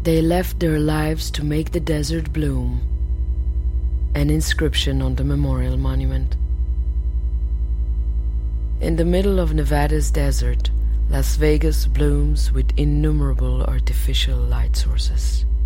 They left their lives to make the desert bloom. An inscription on the memorial monument. In the middle of Nevada's desert, Las Vegas blooms with innumerable artificial light sources.